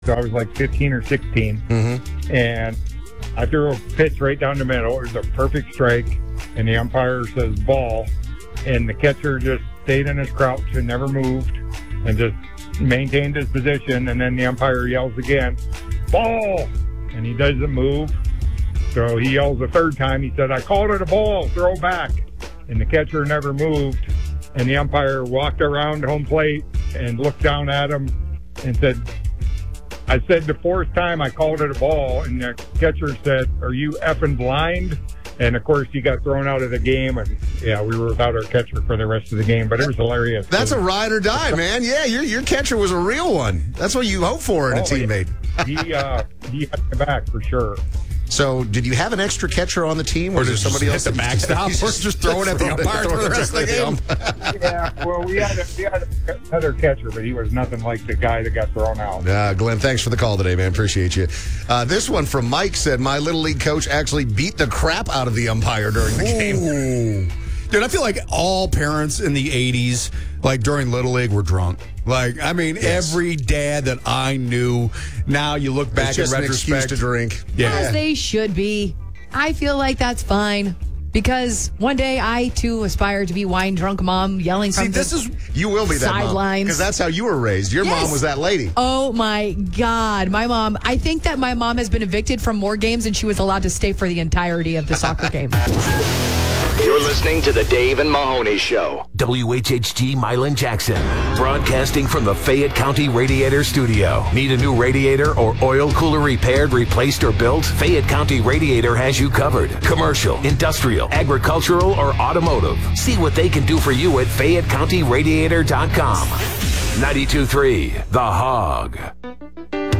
So I was like 15 or 16. And I threw a pitch right down the middle. It was a perfect strike. And the umpire says ball. And the catcher just stayed in his crouch and never moved and just maintained his position. And then the umpire yells again, ball. And he doesn't move. So he yells a third time. He said, I called it a ball, throw back. And the catcher never moved. And the umpire walked around home plate and looked down at him and said, I said the fourth time I called it a ball. And the catcher said, are you effing blind? And, of course, he got thrown out of the game. And, yeah, we were without our catcher for the rest of the game. But it was hilarious. That's a ride or die, man. Yeah, your catcher was a real one. That's what you hope for in a teammate. Yeah. He had the back for sure. So, did you have an extra catcher on the team, or was there somebody else at the backstop, or just throwing at the umpire for the rest of the game? Yeah, well, we had another catcher, but he was nothing like the guy that got thrown out. Glenn, thanks for the call today, man. Appreciate you. This one from Mike said, my Little League coach actually beat the crap out of the umpire during the game. Dude, I feel like all parents in the 80s, like during Little League, were drunk. Like, I mean, every dad that I knew, now you look back in retrospect. An excuse to drink. Yeah. As they should be. I feel like that's fine. Because one day I, too, aspire to be wine drunk mom yelling from you will be that sidelines. Because that's how you were raised. Your mom was that lady. Oh, my God. My mom. I think that my mom has been evicted from more games than she was allowed to stay for the entirety of the soccer game. You're listening to the Dave and Mahoney Show. WHHG Milan Jackson. Broadcasting from the Fayette County Radiator Studio. Need a new radiator or oil cooler repaired, replaced, or built? Fayette County Radiator has you covered. Commercial, industrial, agricultural, or automotive. See what they can do for you at FayetteCountyRadiator.com. 92.3 The Hog.